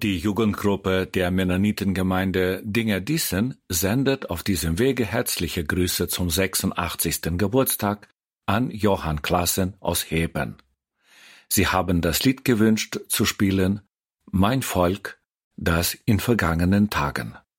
Die Jugendgruppe der Mennonitengemeinde Dingerdießen sendet auf diesem Wege herzliche Grüße zum 86. Geburtstag an Johann Klassen aus Heben. Sie haben das Lied gewünscht zu spielen »Mein Volk, das in vergangenen Tagen«.